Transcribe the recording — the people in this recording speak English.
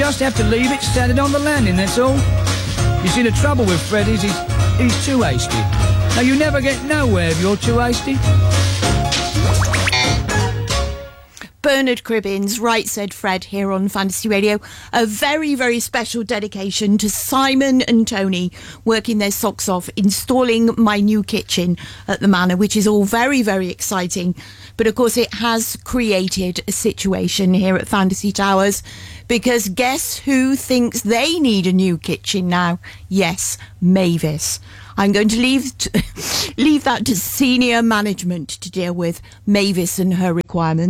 just have to leave it standing on the landing, that's all. You see, the trouble with Fred is he's too hasty. Now, you never get nowhere if you're too hasty. Bernard Cribbins, Right Said Fred, here on Fantasy Radio. A very, very special dedication to Simon and Tony working their socks off, installing my new kitchen at the Manor, which is all very, very exciting. But of course, it has created a situation here at Fantasy Towers, because guess who thinks they need a new kitchen now? Yes, Mavis. I'm going to leave that to senior management to deal with Mavis and her requirements.